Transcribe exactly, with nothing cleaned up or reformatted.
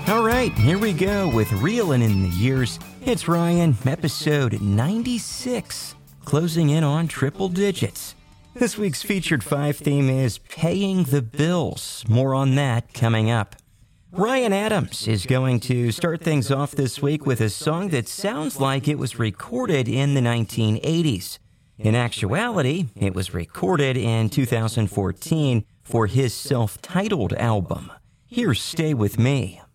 All right, here we go with Reelin' in the Years. It's Ryan, episode ninety-six, closing in on triple digits. This week's featured five theme is Paying the Bills. More on that coming up. Ryan Adams is going to start things off this week with a song that sounds like it was recorded in the nineteen eighties. In actuality, it was recorded in two thousand fourteen for his self-titled album. Here's Stay With Me.